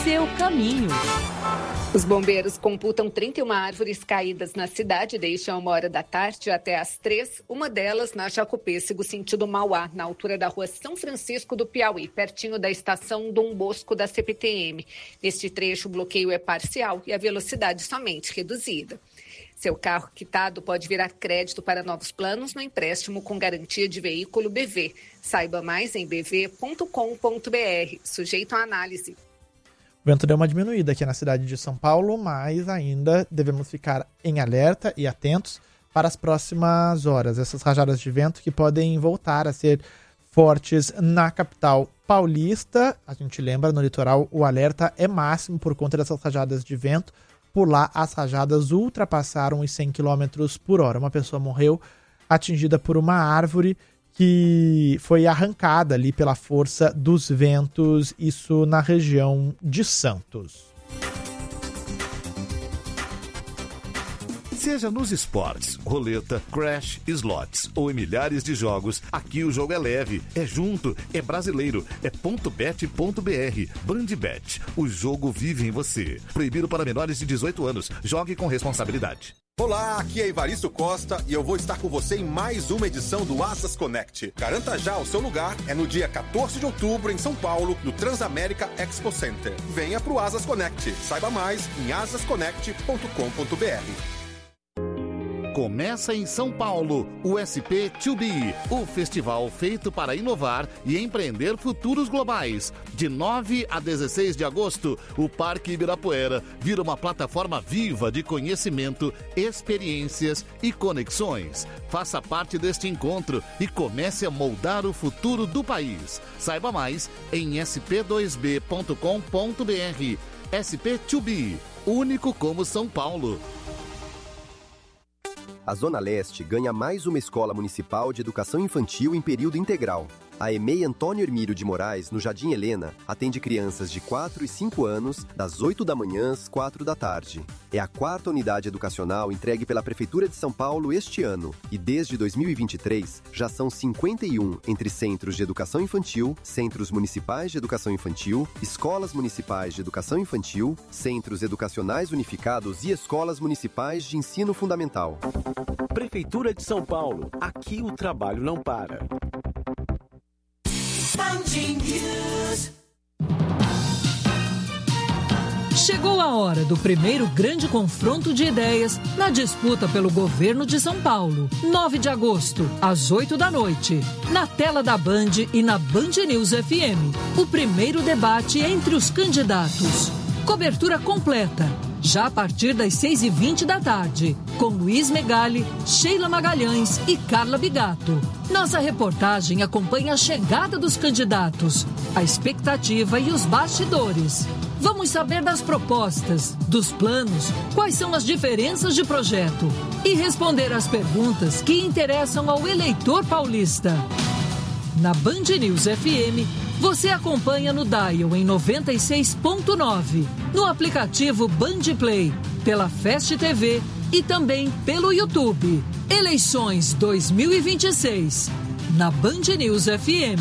Seu caminho. Os bombeiros computam 31 árvores caídas na cidade desde 1h da tarde até às 3h, uma delas na Jacopêssego, sentido Mauá, na altura da rua São Francisco do Piauí, pertinho da estação Dom Bosco da CPTM. Neste trecho, o bloqueio é parcial e a velocidade somente reduzida. Seu carro quitado pode virar crédito para novos planos no empréstimo com garantia de veículo BV. Saiba mais em bv.com.br, sujeito à análise. O vento deu uma diminuída aqui na cidade de São Paulo, mas ainda devemos ficar em alerta e atentos para as próximas horas. Essas rajadas de vento que podem voltar a ser fortes na capital paulista. A gente lembra, no litoral o alerta é máximo por conta dessas rajadas de vento. Por lá, as rajadas ultrapassaram os 100 km por hora. Uma pessoa morreu atingida por uma árvore que foi arrancada ali pela força dos ventos, isso na região de Santos. Seja nos esportes, roleta, crash, slots ou em milhares de jogos, aqui o jogo é leve, é junto, é brasileiro, é .bet.br. Bandbet, o jogo vive em você. Proibido para menores de 18 anos. Jogue com responsabilidade. Olá, aqui é Evaristo Costa e eu vou estar com você em mais uma edição do Asas Connect. Garanta já o seu lugar, é no dia 14 de outubro em São Paulo, no Transamérica Expo Center. Venha pro Asas Connect. Saiba mais em asasconnect.com.br. Começa em São Paulo, o SP2B, o festival feito para inovar e empreender futuros globais. De 9 a 16 de agosto, o Parque Ibirapuera vira uma plataforma viva de conhecimento, experiências e conexões. Faça parte deste encontro e comece a moldar o futuro do país. Saiba mais em sp2b.com.br. SP2B, único como São Paulo. A Zona Leste ganha mais uma escola municipal de educação infantil em período integral. A EMEI Antônio Hermílio de Moraes, no Jardim Helena, atende crianças de 4 e 5 anos, das 8 da manhã às 4 da tarde. É a 4ª unidade educacional entregue pela Prefeitura de São Paulo este ano. E desde 2023, já são 51 entre centros de educação infantil, centros municipais de educação infantil, escolas municipais de educação infantil, centros educacionais unificados e escolas municipais de ensino fundamental. Prefeitura de São Paulo. Aqui o trabalho não para. Chegou a hora do primeiro grande confronto de ideias na disputa pelo governo de São Paulo. 9 de agosto, às 8 da noite, na tela da Band e na Band News FM. O primeiro debate entre os candidatos. Cobertura completa, já a partir das 6h20 da tarde, com Luiz Megali, Sheila Magalhães e Carla Bigato. Nossa reportagem acompanha a chegada dos candidatos, a expectativa e os bastidores. Vamos saber das propostas, dos planos, quais são as diferenças de projeto e responder às perguntas que interessam ao eleitor paulista. Na Band News FM, você acompanha no Dial em 96.9, no aplicativo Band Play, pela Fast TV e também pelo YouTube. Eleições 2026, na Band News FM.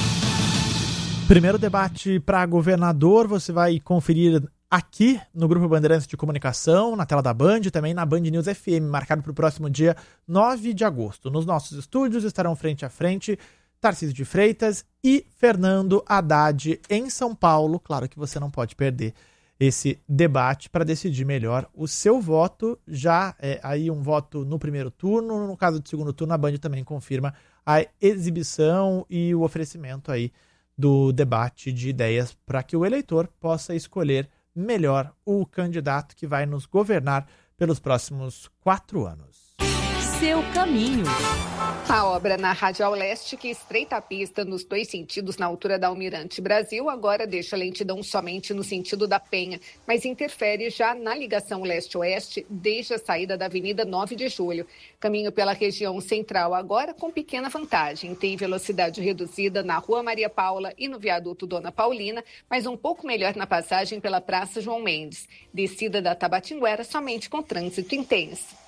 Primeiro debate para governador, você vai conferir aqui no Grupo Bandeirantes de Comunicação, na tela da Band, também na Band News FM, marcado para o próximo dia 9 de agosto. Nos nossos estúdios estarão frente a frente Tarcísio de Freitas e Fernando Haddad em São Paulo. Claro que você não pode perder esse debate para decidir melhor o seu voto. Já é aí um voto no primeiro turno, no caso do segundo turno, a Band também confirma a exibição e o oferecimento aí do debate de ideias para que o eleitor possa escolher melhor o candidato que vai nos governar pelos próximos 4 anos. Seu caminho. A obra na Radial Leste, que estreita a pista nos 2 sentidos na altura da Almirante Brasil, agora deixa lentidão somente no sentido da Penha, mas interfere já na ligação leste-oeste desde a saída da Avenida 9 de Julho. Caminho pela região central agora com pequena vantagem. Tem velocidade reduzida na Rua Maria Paula e no viaduto Dona Paulina, mas um pouco melhor na passagem pela Praça João Mendes. Descida da Tabatinguera somente com trânsito intenso.